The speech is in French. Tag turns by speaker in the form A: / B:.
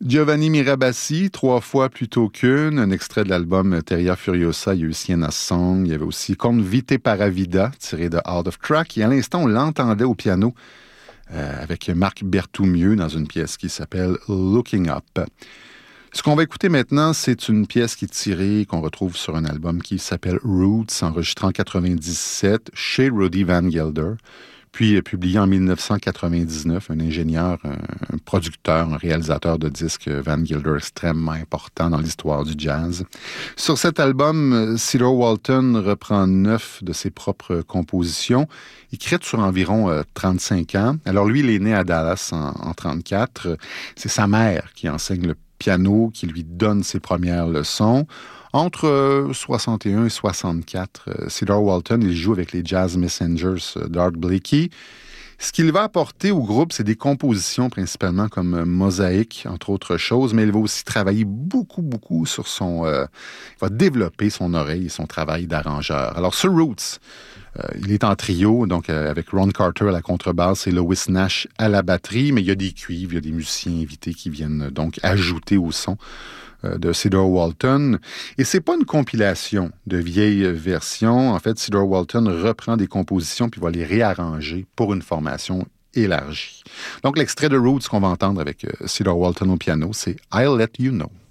A: Giovanni Mirabassi, 3 fois plutôt qu'une, un extrait de l'album Teria Furiosa, il y a eu Sienna Song, il y avait aussi Con Vite Paravida, tiré de Out of Track, et à l'instant, on l'entendait au piano avec Marc Berthoumieux dans une pièce qui s'appelle Looking Up. Ce qu'on va écouter maintenant, c'est une pièce qui est tirée, qu'on retrouve sur un album qui s'appelle Roots, enregistré en 1997 chez Rudy Van Gelder, puis publié en 1999, un ingénieur, un producteur, un réalisateur de disques Van Gelder extrêmement important dans l'histoire du jazz. Sur cet album, Cedar Walton reprend 9 de ses propres compositions, écrites sur environ 35 ans. Alors lui, il est né à Dallas en 1934. C'est sa mère qui enseigne le piano, qui lui donne ses premières leçons. Entre 61 et 64, Cedar Walton, il joue avec les Jazz Messengers d'Art Blakey. Ce qu'il va apporter au groupe, c'est des compositions principalement comme Mosaïque, entre autres choses, mais il va aussi travailler beaucoup sur son... il va développer son oreille et son travail d'arrangeur. Alors, sur Roots, il est en trio, donc avec Ron Carter à la contrebasse et Lois Nash à la batterie, mais il y a des cuivres, il y a des musiciens invités qui viennent donc ajouter au son de Cedar Walton. Et c'est pas une compilation de vieilles versions. En fait, Cedar Walton reprend des compositions puis va les réarranger pour une formation élargie. Donc, l'extrait de Roots qu'on va entendre avec Cedar Walton au piano, c'est I'll Let You Know.